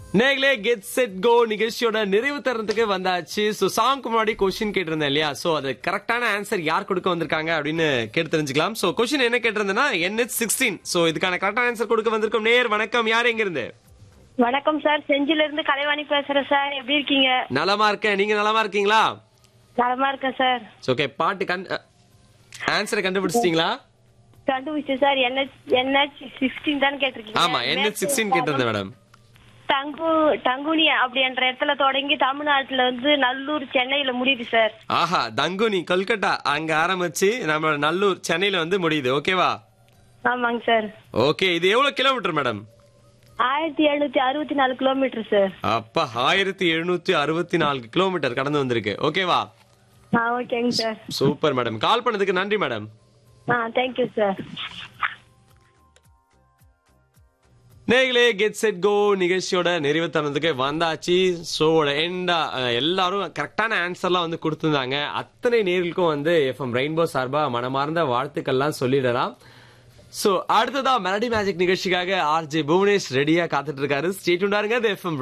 நேர்களே get set go நிகழ்ச்சியோட நிறைவு தருணத்துக்கு வந்தாச்சு. சோ சாங்க்கு முன்னாடி கொஸ்டின் கேட்டிருந்தேன் இல்லையா? சோ அது கரெக்டான ஆன்சர் யார் கொடுக்க வந்திருக்காங்க அப்படின்னு கேட்டு தெரிஞ்சுக்கலாம். சோ கொஸ்டின் என்ன கேட்டிருந்தேன்னா NH16. சோ இதுக்கான கரெக்டான ஆன்சர் கொடுக்க வந்திருக்கும் நேர் வணக்கம். யார் எங்க இருந்து? வணக்கம் சார், செஞ்சில இருந்து கலைவாணி பேசுறேன் சார். எப்படி இருக்கீங்க? நலமா இருக்கேன். நீங்க நலமா இருக்கீங்களா? நலமா இருக்கேன் சார். ஓகே, பாட்டு ஆன்சரை கண்டுபிடிச்சிட்டீங்களா? கண்டுபிடிச்சு சார். NH16 தான் கேட்டிருக்கீங்க. ஆமா, NH16 கேட்டிருந்தேன் மேடம். தங்குனி அப்படின்ற இடத்துல தொடங்கி தமிழ்நாட்டுல வந்து நல்லூர் சென்னையில முடியுது சார். ஆஹா, தங்குனி கொல்கட்டா அங்க ஆரம்பிச்சு நம்ம நல்லூர் சென்னையில வந்து முடியுது. ஓகேவா? ஆமாங்க சார். ஓகே, இது எவ்வளவு கிலோமீட்டர் மேடம்? 1764 kilometre sir. அப்பா, 1764 கிலோமீட்டர் கடந்து வந்திருக்கு. ஓகேவா? ஓகேங்க சார். Super madam. கால் பண்ணதுக்கு நன்றி மேடம். Thank you sir. நேர்களே கெட் செட் கோ நிகழ்ச்சியோட நிறைவு தருணத்துக்கு வந்தாச்சு. ஷோ எண்டா எல்லாரும் கரெக்டான ஆன்சர்லாம் வந்து கொடுத்துருந்தாங்க. அத்தனை நேர்களுக்கும் வந்து FM ரெயின்போ சார்பா மனமார்ந்த வாழ்த்துக்கள்லாம் சொல்லிடலாம். சோ அடுத்ததா மெலடி மேஜிக் நிகழ்ச்சிக்காக RJ புவனேஷ் ரெடியா காத்துட்டு இருக்காரு. ஸ்டே டியூன்டா இருங்க. FM